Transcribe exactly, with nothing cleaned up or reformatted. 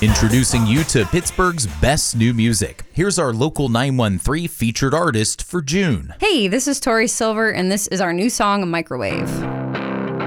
Introducing you to Pittsburgh's best new music. Here's our local nine one three featured artist for June. Hey, this is Tori Silver, and this is our new song, Microwave.